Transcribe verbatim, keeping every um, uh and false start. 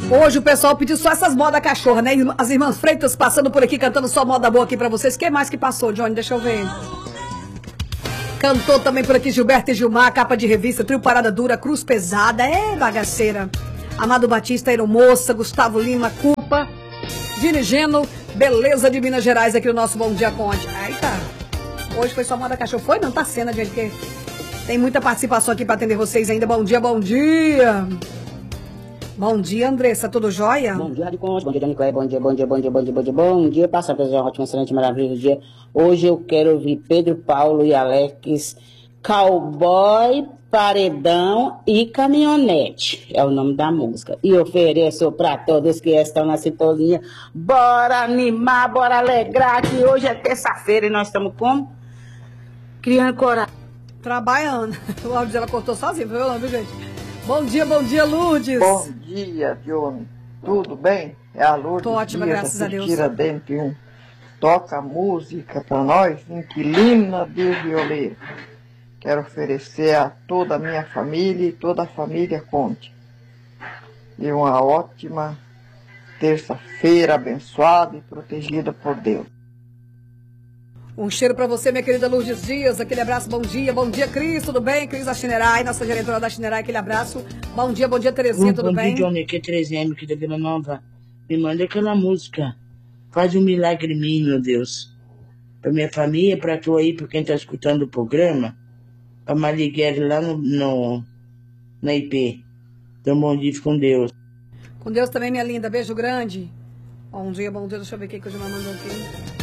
Hoje o pessoal pediu só essas modas cachorra, né? As irmãs Freitas passando por aqui, cantando só moda boa aqui pra vocês. Quem mais que passou, Johnny? Deixa eu ver. Cantou também por aqui Gilberto e Gilmar, capa de revista, Trio Parada Dura, Cruz Pesada, é bagaceira. Amado Batista, Aeromoça, Gustavo Lima, Culpa, dirigindo Beleza de Minas Gerais aqui no nosso Bom Dia Conte. Aí tá. Hoje foi só moda cachorro. Foi? Não tá cena, gente, porque tem muita participação aqui pra atender vocês ainda. Bom dia, bom dia. Bom dia, Andressa, tudo jóia? Bom dia, Conte, bom dia, Dani Cleia, bom dia, bom dia, bom dia, bom dia, bom dia, bom dia, passa a desejar um ótimo, excelente, maravilhoso dia. Hoje eu quero ouvir Pedro, Paulo e Alex, Cowboy, Paredão e Caminhonete, é o nome da música. E ofereço para todos que estão na sintonia, bora animar, bora alegrar, que hoje é terça-feira e nós estamos como? Criando coragem. Trabalhando. O áudio dela cortou sozinho, viu, viu, gente? Bom dia, bom dia, Lourdes. Bom dia, Johnny. Tudo bem? É a Lourdes. Tô ótima, Dias, graças a Deus. Tira dentro um. Toca música para nós, inquilina de violeiro. Quero oferecer a toda a minha família e toda a família Conte. E uma ótima terça-feira abençoada e protegida por Deus. Um cheiro pra você, minha querida Lourdes Dias. Aquele abraço, bom dia. Bom dia, Cris, tudo bem? Cris da Chinerai, nossa diretora da Chinerai, aquele abraço. Bom dia, bom dia, Terezinha, um, tudo bom bem? Bom dia, Johnny, aqui é Terezinha, aqui da Vila Nova. Me manda aquela música. Faz um milagre em mim, meu Deus. Pra minha família, pra tu aí, pra quem tá escutando o programa. Pra Maligueri lá no, no, na I P. Então, bom dia, com Deus. Com Deus também, minha linda. Beijo grande. Bom dia, bom dia. Deixa eu ver o que que o Gilmar mandou aqui.